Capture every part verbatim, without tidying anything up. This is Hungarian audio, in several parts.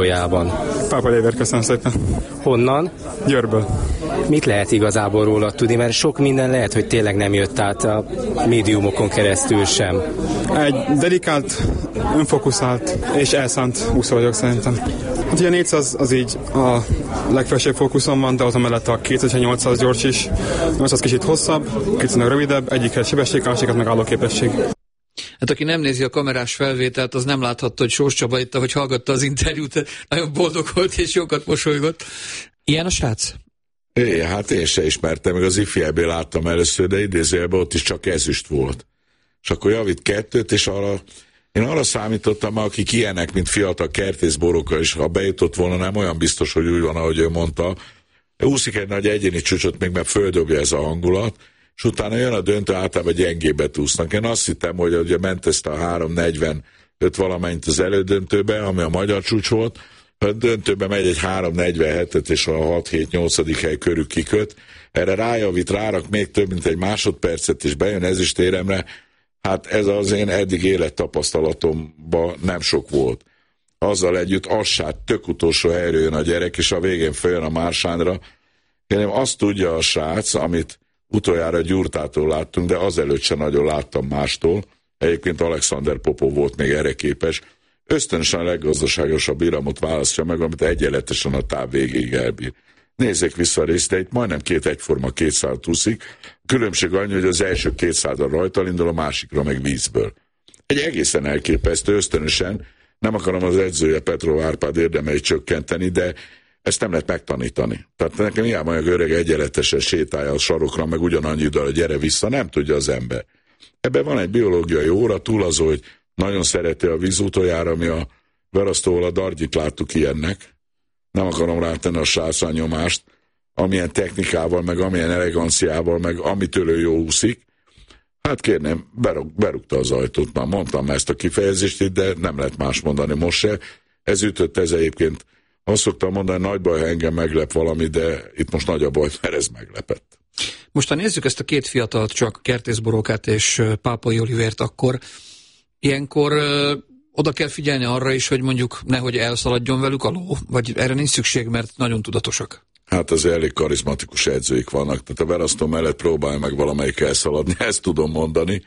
valójában? Pápa Léver, köszönöm szépen. Honnan? Győrből. Mit lehet igazából róla tudni? Mert sok minden lehet, hogy tényleg nem jött át a médiumokon keresztül sem. Egy dedikált, önfokuszált és elszánt úszó vagyok szerintem. Hát ugye a négyszáz az így a legfelsőbb fókuszon van, de az mellett a kétezer-nyolcszáz gyors is. nyolcszáz kicsit hosszabb, kétszáz rövidebb, egyikhez sebesség, másikat meg állóképesség. Hát aki nem nézi a kamerás felvételt, az nem láthatta, hogy Sós Csaba itt, ahogy hallgatta az interjút, nagyon boldog volt és jókat mosolygott. Ilyen a srác? É, hát én se ismertem, meg az ifjában láttam először, de idézőjelben ott is csak ezüst volt. És akkor javít kettőt, és arra, én arra számítottam, akik ilyenek, mint fiatal Kertész Boroka, és ha bejutott volna, nem olyan biztos, hogy úgy van, ahogy ő mondta. Úszik egy nagy egyéni csúcsot, még mert földobja ez a hangulat, és utána jön a döntő, általában gyengébbet úsznak. Én azt hittem, hogy ugye ment ezt a három negyvenöt valamennyit az elődöntőbe, ami a magyar csúcs volt, a döntőbe megy egy három negyvenhetet, és a hat hét nyolcadik hely körül kiköt. Erre rájavít, rárak még több, mint egy másodpercet, és bejön ezüstéremre. Hát ez az én eddig élettapasztalatomban nem sok volt. Azzal együtt assát tök utolsó helyről jön a gyerek, és a végén följön a Mársánra. Én azt tudja a srác, amit utoljára Gyurtától láttunk, de azelőtt sem nagyon láttam mástól. Egyébként Alexander Popov volt még erre képes. Ösztönösen a leggazdaságosabb iramot választja meg, amit egyenletesen a táv végéig elbír. Nézzék vissza a részleteit, majdnem két egyforma kétszázat úszik. A különbség annyi, hogy az első kétszázal rajtal indul, a másikra meg vízből. Egy egészen elképesztő, ösztönösen, nem akarom az edzője Petrov Árpád érdemeit csökkenteni, de ezt nem lehet megtanítani. Tehát nekem hiába olyan öreg egyenletesen sétálja a sarokra, meg ugyanannyi idő, hogy gyere vissza, nem tudja az ember. Ebben van egy biológiai óra, túl az, hogy nagyon szereti a víz utoljára, ami a Verasztóval a Dargyit láttuk ilyennek. Nem akarom rátenni a srácra nyomást, amilyen technikával, meg amilyen eleganciával, meg amitől ő jó úszik. Hát kérném, berug, berúgta az ajtót, már mondtam ezt a kifejezést, de nem lehet más mondani most se. Ez ütött, ez egyébként. Azt szoktam mondani, nagy baj, ha engem meglep valami, de itt most nagy a baj, mert ez meglepett. Most ha nézzük ezt a két fiatalt, csak Kertész Borokát és Pápai Olivért, akkor ilyenkor ö, oda kell figyelni arra is, hogy mondjuk nehogy elszaladjon velük a ló, vagy erre nincs szükség, mert nagyon tudatosak. Hát az elég karizmatikus edzőik vannak, tehát a Verasztó mellett próbálj meg valamelyik elszaladni, ezt tudom mondani.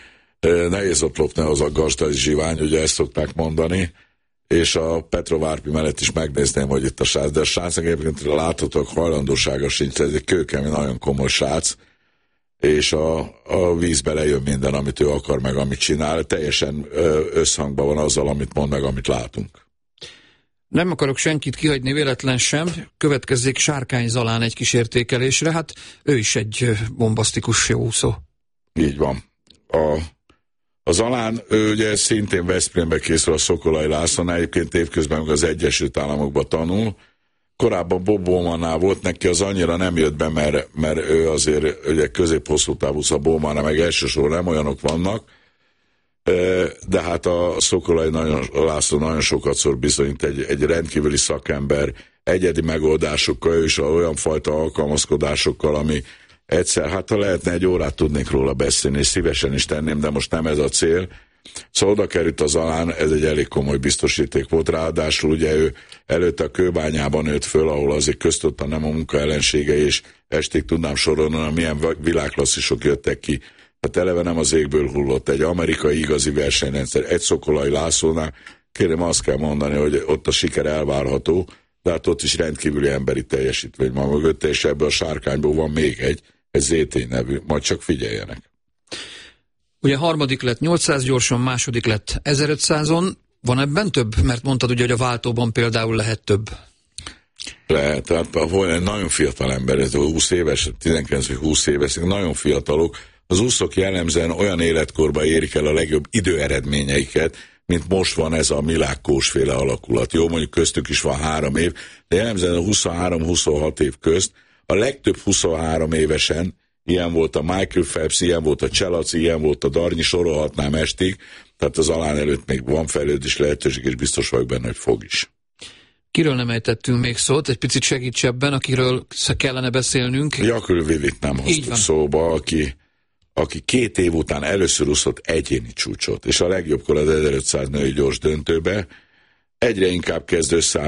Nehéz ott lopni az a gazda zsivány, ugye ezt szokták mondani, és a Petrov Árpi mellett is megnézném, hogy itt a srác, de a srácnak egyébként láthatóak hajlandósága sincs, ez egy kőkemény, nagyon komoly srác, és a, a vízbe lejön minden, amit ő akar, meg amit csinál, teljesen összhangban van azzal, amit mond, meg amit látunk. Nem akarok senkit kihagyni véletlen sem, következzék Sárkány Zalán egy kis értékelésre, hát ő is egy bombasztikus jó úszó. Így van. A, a Zalán, ő ugye szintén Veszprémbe készül a Szokolai Lászlón, egyébként évközben meg az Egyesült Államokban tanul. Korábban Bob Bowmannál volt, neki az annyira nem jött be, mert, mert ő azért ugye közép-hosszú távúsz, a Bowmannál meg elsősorban nem olyanok vannak, de hát a Szokolai nagyon, László nagyon sokat szor bizonyít egy, egy rendkívüli szakember, egyedi megoldásokkal, ő is olyan fajta alkalmazkodásokkal, ami egyszer, hát ha lehetne egy órát tudnék róla beszélni, és szívesen is tenném, de most nem ez a cél. Szóval oda került az Zalán, ez egy elég komoly biztosíték volt, ráadásul ugye ő előtte a Kőbányában nőtt föl, ahol azért köztudta nem a munka ellensége, és estig tudnám sorolni, hogy milyen világklasszisok jöttek ki. Hát eleve nem az égből hullott, egy amerikai igazi versenyrendszer, egy Szokolai Lászlónál, kérem azt kell mondani, hogy ott a siker elvárható, de hát ott is rendkívüli emberi teljesítmény van mögötte, és ebből a Sárkányból van még egy, egy zé té nevű, majd csak figyeljenek. Ugye harmadik lett nyolcszáz gyorsan, második lett ezerötszázon, van ebben több? Mert mondtad ugye, hogy a váltóban például lehet több. Lehet, tehát egy nagyon fiatal ember, ez húsz éves, tizenkilenc vagy húsz éves, nagyon fiatalok. Az úszók jellemzően olyan életkorban érik el a legjobb időeredményeiket, mint most van ez a Milák Kósféle alakulat. Jó, mondjuk köztük is van három év, de jellemzően a huszonhárom-huszonhat év közt a legtöbb huszonhárom évesen, ilyen volt a Michael Phelps, ilyen volt a Cselaci, ilyen volt a Darnyi, sorolhatnám estig, tehát az Zalán előtt még van fejlődés lehetőség, és biztos vagyok benne, hogy fog is. Kiről nem ejtettünk még szót, egy picit segíts ebben, akiről kellene beszélnünk. Jakül Vilit nem hoztuk szóba, aki, aki két év után először úszott egyéni csúcsot, és a legjobbkor az ezerötszáz női gyors döntőbe, egyre inkább kezd összeállni